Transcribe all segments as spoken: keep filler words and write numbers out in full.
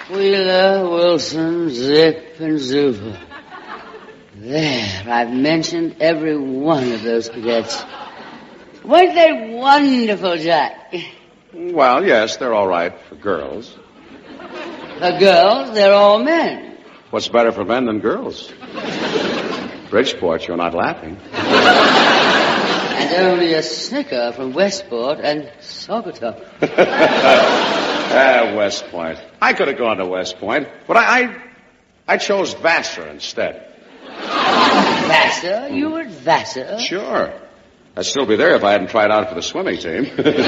Wheeler, Wilson, Zip, and Zuber. There, I've mentioned every one of those cadets. Weren't they wonderful, Jack? Well, yes, they're all right for girls. For girls, they're all men. What's better for men than girls? Bridgeport, you're not laughing. And only a snicker from Westport and Sokoto. Ah, West Point. I could have gone to West Point, but I, I, I chose Vassar instead. Vassar? You were at Vassar? Sure. I'd still be there if I hadn't tried out for the swimming team.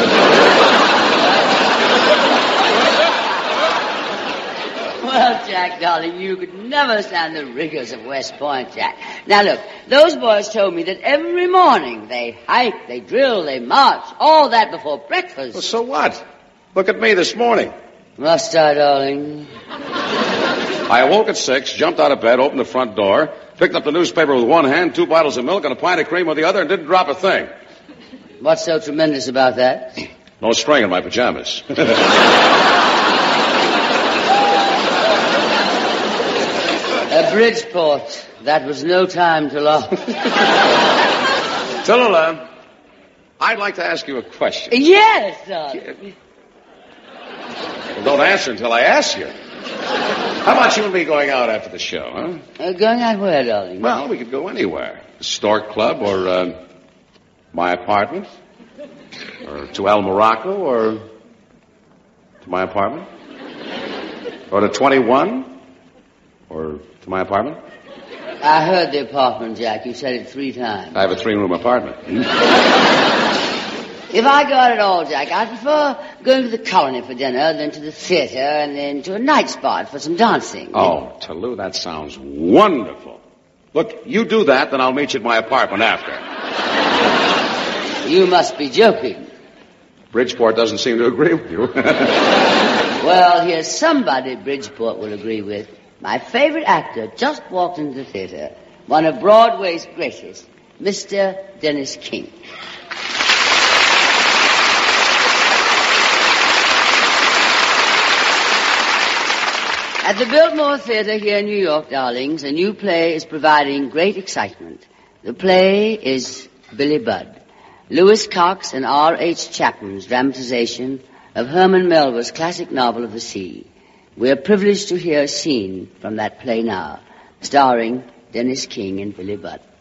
Well, Jack, darling, you could never stand the rigors of West Point, Jack. Now, look, those boys told me that every morning they hike, they drill, they march, all that before breakfast. Well, so what? Look at me this morning. Must I, darling? I awoke at six, jumped out of bed, opened the front door, picked up the newspaper with one hand, two bottles of milk, and a pint of cream with the other, and didn't drop a thing. What's so tremendous about that? No string in my pajamas. Uh, Bridgeport. That was no time to laugh. Tallulah, I'd like to ask you a question. Yes, darling. Well, don't answer until I ask you. How about you and me going out after the show, huh? Uh, going out where, darling? Well, we could go anywhere. The Stork Club or uh, my apartment. Or to El Morocco or to my apartment. Or to twenty-one. Or to my apartment. I heard the apartment, Jack. You said it three times. I have a three-room apartment. If I go out at all, Jack, I prefer going to the Colony for dinner, then to the theater, and then to a night spot for some dancing. Oh, Tallulah, that sounds wonderful. Look, you do that, then I'll meet you at my apartment after. You must be joking. Bridgeport doesn't seem to agree with you. Well, here's somebody Bridgeport will agree with. My favorite actor just walked into the theater. One of Broadway's greatest, Mister Dennis King. At the Biltmore Theater here in New York, darlings, a new play is providing great excitement. The play is Billy Budd, Lewis Cox and R H Chapman's dramatization of Herman Melville's classic novel of the sea. We are privileged to hear a scene from that play now, starring Dennis King and Billy Budd.